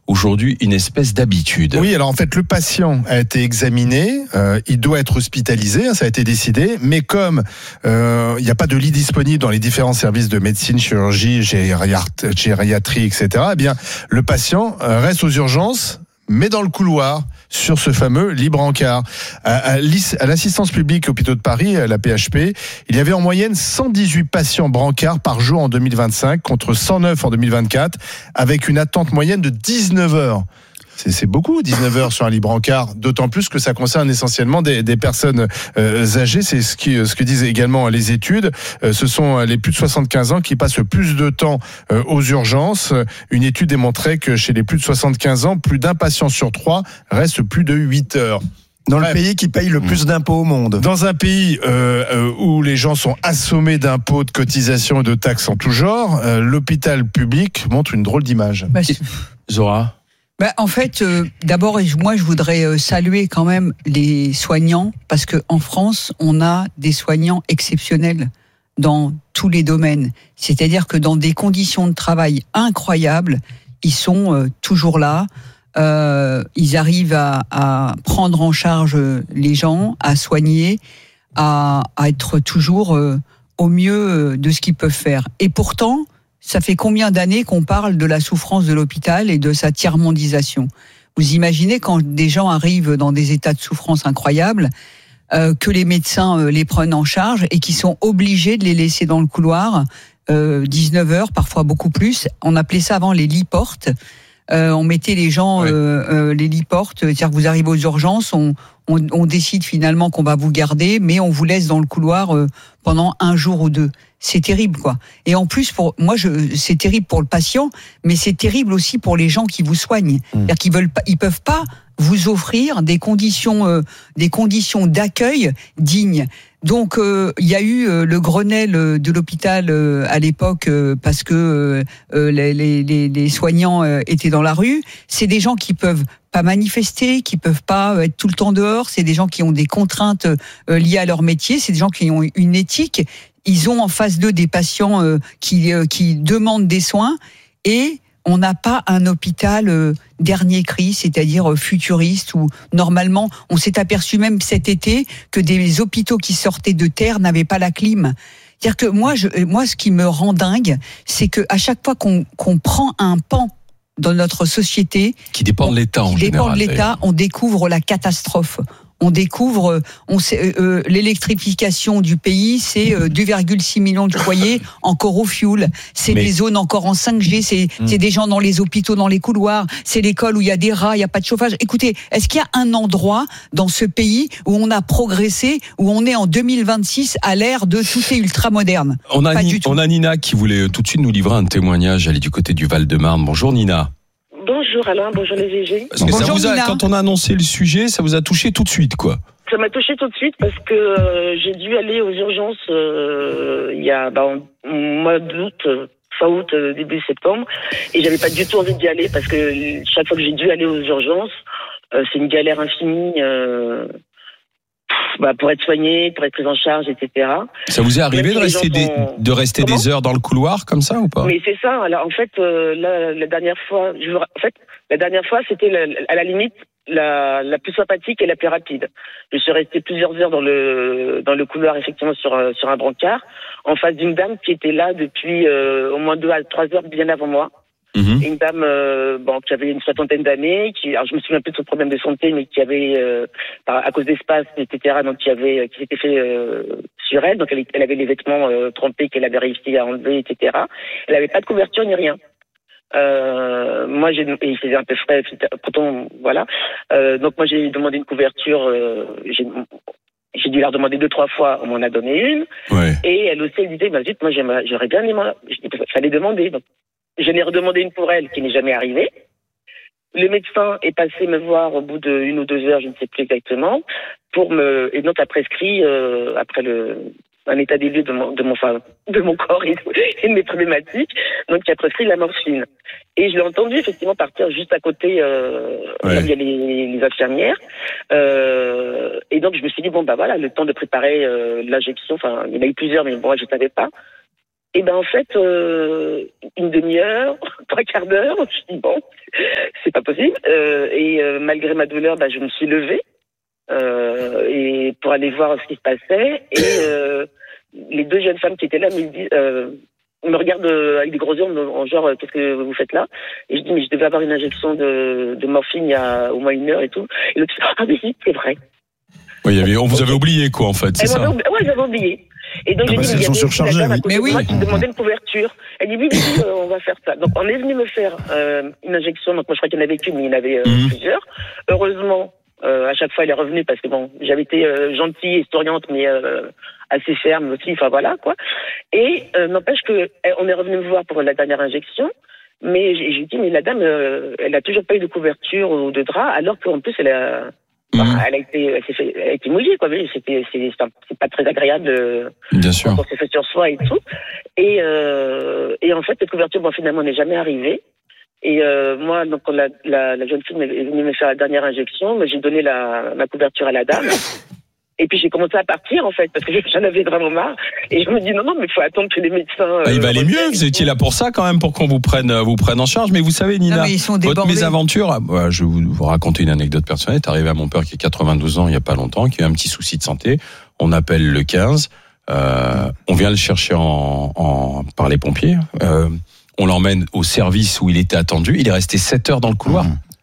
aujourd'hui une espèce d'habitude. Oui, alors en fait, le patient a été examiné, il doit être hospitalisé, ça a été décidé, mais comme il n'y a pas de lit disponible dans les différents services de médecine, chirurgie, gériatrie, etc., eh bien, le patient reste aux urgences, mais dans le couloir, sur ce fameux lit brancard. À l'assistance publique Hôpitaux de Paris, à la PHP, il y avait en moyenne 118 patients brancards par jour en 2025, contre 109 en 2024, avec une attente moyenne de 19 heures. C'est beaucoup, 19 heures sur un lit brancard, d'autant plus que ça concerne essentiellement des personnes âgées. C'est ce que disent également les études. Ce sont les plus de 75 ans qui passent le plus de temps aux urgences. Une étude démontrait que chez les plus de 75 ans, plus d'un patient sur 3 reste plus de 8 heures. Dans le pays qui paye le plus d'impôts au monde. Dans un pays où les gens sont assommés d'impôts, de cotisations et de taxes en tout genre, l'hôpital public montre une drôle d'image. Zora ? En fait, d'abord, moi, je voudrais saluer quand même les soignants, parce que en France, on a des soignants exceptionnels dans tous les domaines. C'est-à-dire que dans des conditions de travail incroyables, ils sont toujours là. Ils arrivent à prendre en charge les gens, à soigner, à être toujours au mieux de ce qu'ils peuvent faire. Et pourtant, ça fait combien d'années qu'on parle de la souffrance de l'hôpital et de sa tiers-mondisation ? Vous imaginez quand des gens arrivent dans des états de souffrance incroyables, que les médecins les prennent en charge et qui sont obligés de les laisser dans le couloir 19 heures, parfois beaucoup plus. On appelait ça avant les lits-portes. On mettait les gens, les lits-portes, c'est-à-dire que vous arrivez aux urgences, on décide finalement qu'on va vous garder, mais on vous laisse dans le couloir pendant 1 jour ou 2. C'est terrible, quoi. Et en plus, c'est terrible pour le patient, mais c'est terrible aussi pour les gens qui vous soignent. C'est-à-dire ils peuvent pas vous offrir des conditions d'accueil dignes. Donc, il y a eu le Grenelle de l'hôpital à l'époque parce que les soignants étaient dans la rue. C'est des gens qui peuvent pas manifester, qui peuvent pas être tout le temps dehors. C'est des gens qui ont des contraintes liées à leur métier. C'est des gens qui ont une éthique. Ils ont en face d'eux des patients qui demandent des soins et on n'a pas un hôpital dernier cri, c'est-à-dire futuriste, où normalement, on s'est aperçu même cet été que des hôpitaux qui sortaient de terre n'avaient pas la clim. C'est-à-dire que moi, ce qui me rend dingue, c'est que à chaque fois qu'on prend un pan dans notre société, qui dépend de l'État en général, on découvre la catastrophe. On découvre, l'électrification du pays, c'est 2,6 millions de foyers encore au fioul. C'est des zones encore en 5G, c'est des gens dans les hôpitaux, dans les couloirs, c'est l'école où il y a des rats, il n'y a pas de chauffage. Écoutez, est-ce qu'il y a un endroit dans ce pays où on a progressé, où on est en 2026 à l'ère de tout est ultra moderne? On a Nina qui voulait tout de suite nous livrer un témoignage. Elle est du côté du Val-de-Marne. Bonjour Nina. Bonjour Alain, bonjour les VG. Parce que quand on a annoncé le sujet, ça vous a touché tout de suite, quoi. Ça m'a touché tout de suite parce que j'ai dû aller aux urgences il y a au mois d'août, fin août, début septembre, et j'avais pas du tout envie d'y aller parce que chaque fois que j'ai dû aller aux urgences, c'est une galère infinie. Pour être soigné, pour être pris en charge, etc. Ça vous est arrivé de rester des heures dans le couloir comme ça ou pas? Oui, c'est ça. Alors en fait, la dernière fois, c'était à la limite la plus sympathique et la plus rapide. Je suis restée plusieurs heures dans le couloir, effectivement, sur un brancard, en face d'une dame qui était là depuis au moins 2 à 3 heures bien avant moi. Une dame qui avait une 60aine d'années, alors je me souviens plus de son problème de santé, mais qui avait à cause d'espace, etc. Donc qui s'était fait sur elle. Donc elle avait les vêtements trempés qu'elle avait réussi à enlever, etc. Elle avait pas de couverture ni rien. Moi il faisait un peu frais, pourtant voilà. Donc moi j'ai demandé une couverture. J'ai dû la redemander 2-3 fois, on m'en a donné une. Ouais. Et elle aussi, elle disait, zut, moi j'aurais bien aimé. Il fallait demander. Donc, je n'ai redemandé une pour elle qui n'est jamais arrivée. Le médecin est passé me voir au bout de 1 ou 2 heures, je ne sais plus exactement, et donc a prescrit, après un état des lieux de mon corps et de mes problématiques, donc il a prescrit la morphine. Et je l'ai entendu effectivement partir juste à côté, là où il y a les infirmières. Et donc je me suis dit, le temps de préparer l'injection, il y en a eu plusieurs, mais moi je ne savais pas. Et en fait, 1/2 heure, 3/4 d'heure, je dis c'est pas possible. Et malgré ma douleur, je me suis levée et pour aller voir ce qui se passait. Et les deux jeunes femmes qui étaient là me regardent avec des gros yeux en genre qu'est-ce que vous faites là? Et je dis mais je devais avoir une injection de morphine il y a au moins 1 heure et tout. Et l'autre dit mais si, c'est vrai. Oui, on vous avait oublié quoi en fait, c'est ça? Ouais, j'avais oublié. Et donc j'ai dit elles sont surchargées, oui. Mais oui. Qui demandait une couverture. Elle dit oui, on va faire ça. Donc on est venu me faire une injection. Donc moi je crois qu'il n'y en avait qu'une, mais il y en avait plusieurs. Heureusement, à chaque fois elle est revenue parce que bon, j'avais été gentille et souriante, mais assez ferme aussi. Enfin voilà quoi. Et n'empêche que on est revenu me voir pour la dernière injection. Mais j'ai dit mais la dame, elle a toujours pas eu de couverture ou de drap, alors qu'en plus elle a été mouillée quoi. Mais c'est pas très agréable. Bien sûr. Quand c'est fait sur soi et tout. Et en fait cette couverture finalement n'est jamais arrivée. Et moi donc quand la jeune fille est venue me faire la dernière injection, j'ai donné ma couverture à la dame. Et puis j'ai commencé à partir en fait parce que j'en avais vraiment marre. Et je me dis non mais il faut attendre que les médecins. Il valait mieux. Vous étiez là pour ça quand même, pour qu'on vous prenne en charge. Mais vous savez Nina, votre mésaventure. Je vais vous raconter une anecdote personnelle. C'est arrivé à mon père qui a 92 ans il y a pas longtemps, qui a eu un petit souci de santé. On appelle le 15. On vient le chercher par les pompiers. On l'emmène au service où il était attendu. Il est resté 7 heures dans le couloir.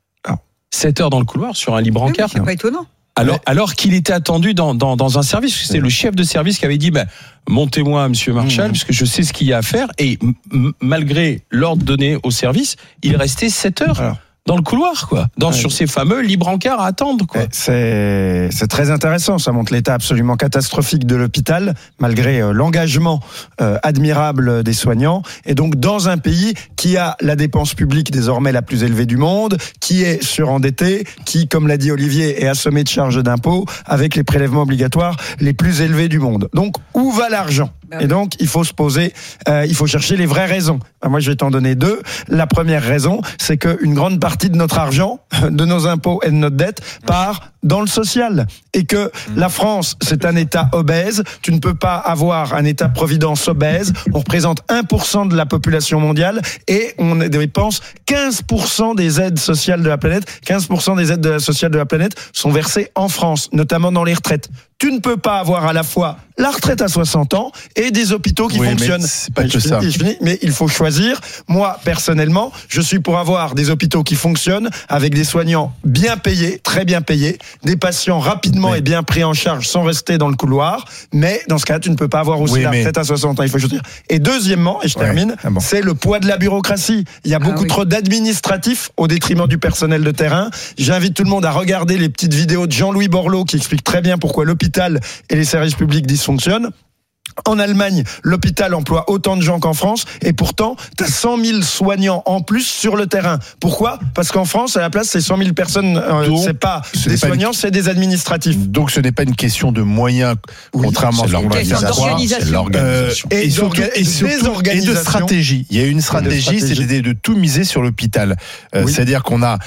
7 heures dans le couloir sur un lit brancard. C'est pas étonnant. Alors qu'il était attendu dans un service, c'est le chef de service qui avait dit montez-moi monsieur Marchal puisque je sais ce qu'il y a à faire, et malgré l'ordre donné au service, il est resté 7 heures dans le couloir quoi, sur ces fameux lits brancards à attendre quoi. C'est très intéressant, ça montre l'état absolument catastrophique de l'hôpital malgré l'engagement admirable des soignants, et donc dans un pays qui a la dépense publique désormais la plus élevée du monde, qui est surendetté, qui comme l'a dit Olivier est assommé de charges d'impôts avec les prélèvements obligatoires les plus élevés du monde. Donc où va l'argent? Et donc il faut se poser, il faut chercher les vraies raisons. Moi je vais t'en donner 2. La première raison, c'est qu'une grande partie de notre argent, de nos impôts et de notre dette part dans le social, et que la France c'est un État obèse. Tu ne peux pas avoir un État-providence obèse. On représente 1% de la population mondiale et on dépense 15% des aides sociales de la planète. 15% des aides sociales de la planète sont versées en France, notamment dans les retraites. Tu ne peux pas avoir à la fois la retraite à 60 ans et des hôpitaux qui fonctionnent. Mais c'est pas que ça. Mais il faut choisir. Moi, personnellement, je suis pour avoir des hôpitaux qui fonctionnent avec des soignants bien payés, très bien payés, des patients rapidement et bien pris en charge sans rester dans le couloir. Mais dans ce cas, tu ne peux pas avoir aussi la retraite à 60 ans. Il faut choisir. Et deuxièmement, et je termine, c'est le poids de la bureaucratie. Il y a beaucoup trop d'administratifs au détriment du personnel de terrain. J'invite tout le monde à regarder les petites vidéos de Jean-Louis Borloo qui explique très bien pourquoi l'hôpital et les services publics dysfonctionnent. En Allemagne, l'hôpital emploie autant de gens qu'en France, et pourtant, tu as 100 000 soignants en plus sur le terrain. Pourquoi ? Parce qu'en France, à la place, c'est 100 000 personnes, c'est pas des soignants, c'est des administratifs. Donc ce n'est pas une question de moyens, contrairement à l'organisation. Et de stratégie. Il y a une stratégie, c'est de tout miser sur l'hôpital. C'est-à-dire qu'on a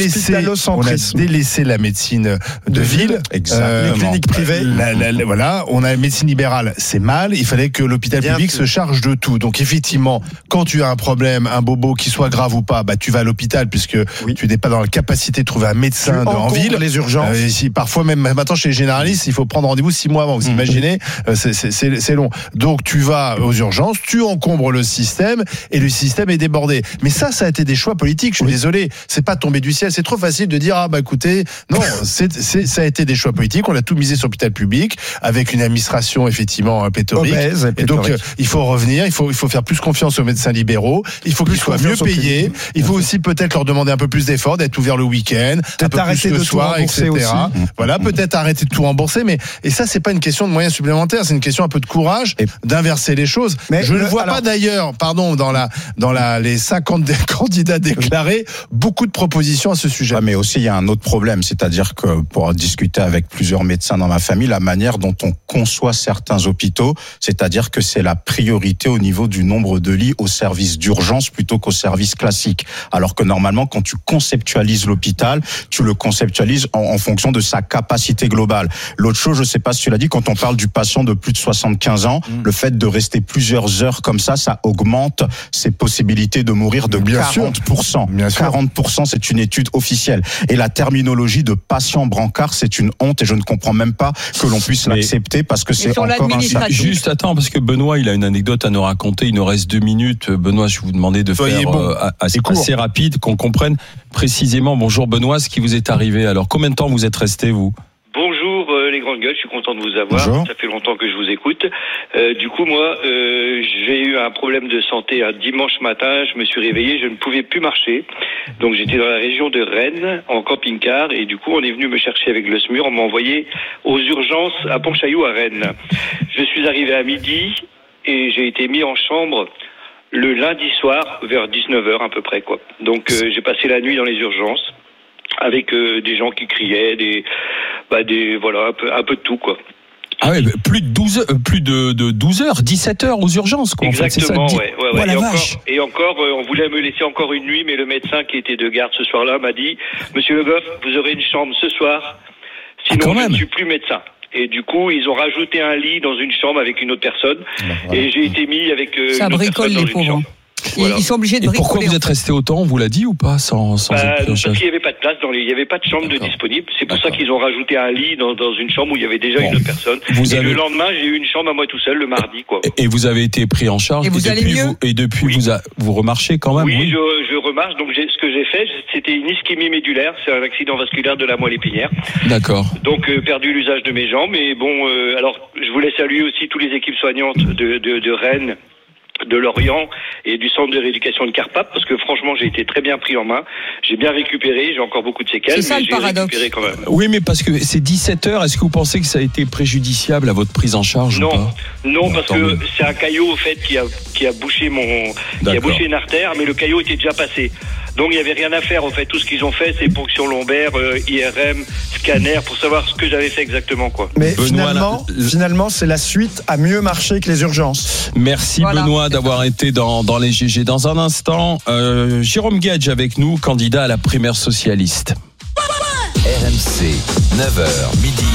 délaissé la médecine de ville, les cliniques privées. On a la médecine libérale, c'est mal. Il fallait que l'hôpital public se charge de tout. Donc effectivement, quand tu as un problème, un bobo qui soit grave ou pas, tu vas à l'hôpital puisque tu n'es pas dans la capacité de trouver un médecin en ville. Les urgences. Parfois même maintenant chez les généralistes, il faut prendre rendez-vous 6 mois avant. Vous imaginez, c'est long. Donc tu vas aux urgences, tu encombres le système et le système est débordé. Mais ça a été des choix politiques. Je suis désolé, c'est pas tombé du ciel. C'est trop facile de dire écoutez, non, ça a été des choix politiques. On a tout misé sur l'hôpital public avec une administration effectivement pléthorique. Et donc il faut revenir, il faut faire plus confiance aux médecins libéraux, il faut qu'ils soient mieux payés, il faut aussi peut-être leur demander un peu plus d'efforts, d'être ouverts le week-end, un peu plus le soir, etc. Voilà, peut-être arrêter de tout rembourser, et ça c'est pas une question de moyens supplémentaires, c'est une question un peu de courage d'inverser les choses. Mais je ne vois pas d'ailleurs, dans les 50 candidats déclarés, beaucoup de propositions à ce sujet. Mais aussi il y a un autre problème, c'est-à-dire que pour discuter avec plusieurs médecins dans ma famille, la manière dont on conçoit certains hôpitaux hôpitaux, c'est-à-dire que c'est la priorité au niveau du nombre de lits au service d'urgence plutôt qu'au service classique. Alors que normalement, quand tu conceptualises l'hôpital, tu le conceptualises en fonction de sa capacité globale. L'autre chose, je sais pas si tu l'as dit, quand on parle du patient de plus de 75 ans, le fait de rester plusieurs heures comme ça augmente ses possibilités de mourir de 40%. 40%, c'est une étude officielle. Et la terminologie de patient brancard, c'est une honte et je ne comprends même pas que l'on puisse l'accepter parce que c'est encore un... Juste attends, parce que Benoît, il a une anecdote à nous raconter. Il nous reste 2 minutes. Benoît, je vais vous demander de faire assez rapide, qu'on comprenne précisément. Bonjour Benoît, ce qui vous est arrivé. Alors, combien de temps vous êtes resté, vous ? Bonjour les grandes gueules, je suis content de vous avoir. Bonjour. Ça fait longtemps que je vous écoute. Du coup, moi, j'ai eu un problème de santé un dimanche matin. Je me suis réveillé, je ne pouvais plus marcher. Donc j'étais dans la région de Rennes, en camping-car, et du coup, on est venu me chercher avec le SMUR. On m'a envoyé aux urgences à Pontchaillou à Rennes. Je suis arrivé à midi et j'ai été mis en chambre le lundi soir vers 19h à peu près, quoi. Donc j'ai passé la nuit dans les urgences avec des gens qui criaient, voilà, un peu de tout, quoi. Ah ouais, plus de 12 heures, 17 heures aux urgences, quoi. Exactement, en fait, ouais. Et encore, on voulait me laisser encore une nuit, mais le médecin qui était de garde ce soir-là m'a dit, Monsieur Le Goff, vous aurez une chambre ce soir, sinon je ne suis plus médecin. Et du coup, ils ont rajouté un lit dans une chambre avec une autre personne, et j'ai été mis avec ça une autre bricole personne les dans une chambre. Voilà. Ils sont obligés de bricoler. Et pourquoi vous êtes resté autant, on vous l'a dit ou pas, sans parce qu'il n'y avait pas de place il n'y avait pas de chambre de disponible. C'est pour ça qu'ils ont rajouté un lit dans une chambre où il y avait déjà une autre personne. Le lendemain, j'ai eu une chambre à moi tout seul le mardi, quoi. Et vous avez été pris en charge. Et vous allez mieux. Depuis, vous remarchez quand même. Oui, je remarche. Donc ce que j'ai fait, c'était une ischémie médulaire. C'est un accident vasculaire de la moelle épinière. D'accord. Donc perdu l'usage de mes jambes. Mais bon, alors je voulais saluer aussi toutes les équipes soignantes de Rennes, de Lorient et du centre de rééducation de Carpath, parce que franchement j'ai été très bien pris en main, j'ai bien récupéré, j'ai encore beaucoup de séquelles, mais j'ai récupéré quand même. Oui, mais parce que c'est 17 heures, est-ce que vous pensez que ça a été préjudiciable à votre prise en charge ou pas ? Non, parce que c'est un caillot au fait qui a bouché une artère, mais le caillot était déjà passé. Donc il n'y avait rien à faire en fait. Tout ce qu'ils ont fait, c'est ponction lombaire, IRM, scanner, pour savoir ce que j'avais fait exactement, quoi. Mais finalement, c'est la suite à mieux marcher que les urgences. Merci Benoît d'avoir été dans les GG. Dans un instant, Jérôme Gage avec nous, candidat à la primaire socialiste. RMC, 9h midi,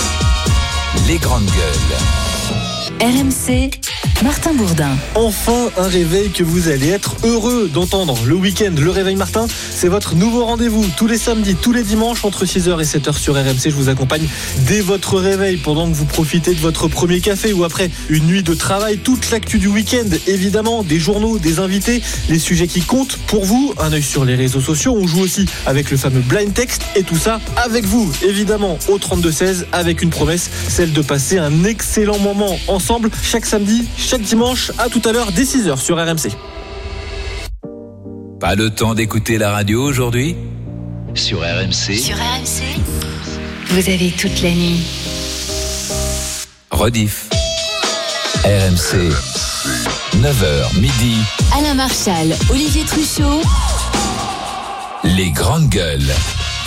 les grandes gueules. RMC, Martin Bourdin. Enfin un réveil que vous allez être heureux d'entendre. Le week-end, le réveil Martin, c'est votre nouveau rendez-vous. Tous les samedis, tous les dimanches, entre 6h et 7h sur RMC. Je vous accompagne dès votre réveil, pendant que vous profitez de votre premier café ou après une nuit de travail. Toute l'actu du week-end, évidemment, des journaux, des invités, les sujets qui comptent pour vous. Un œil sur les réseaux sociaux. On joue aussi avec le fameux blind text et tout ça avec vous, évidemment, au 32-16, avec une promesse, celle de passer un excellent moment ensemble chaque samedi, chaque dimanche. À tout à l'heure dès 6h sur RMC. Pas le temps d'écouter la radio aujourd'hui ? Sur RMC. Sur RMC, vous avez toute la nuit. Rediff. RMC. 9h midi. Alain Marchal, Olivier Truchot. Les grandes gueules.